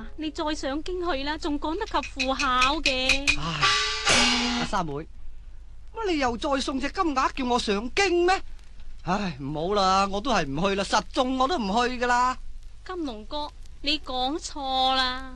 你再上京去啦，仲趕得及赴考嘅。 唉，阿三妹，乜你又再送隻金額叫我上京咩？唉，唔好啦，我都係唔去啦，實中我都唔去噶啦。 金龍哥，你講錯啦。